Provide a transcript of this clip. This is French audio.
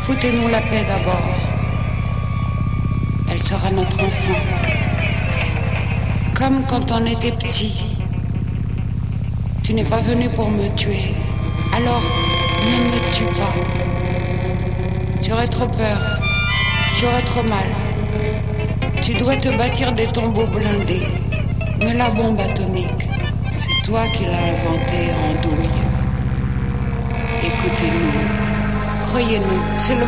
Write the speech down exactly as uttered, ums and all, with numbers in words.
Foutez-nous la paix d'abord. Elle sera notre enfant. Comme quand on était petit. Tu n'es pas venu pour me tuer. Alors, ne me tue pas. Tu aurais trop peur. Tu aurais trop mal. Tu dois te bâtir des tombeaux blindés. Mais la bombe atomique, c'est toi qui l'as inventée en douille. Écoutez-nous. Croyez-nous, c'est le